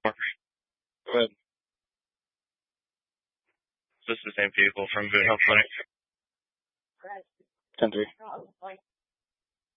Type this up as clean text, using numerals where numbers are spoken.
Go ahead. Is this the same vehicle from Boone Hill Clinic? 10-3.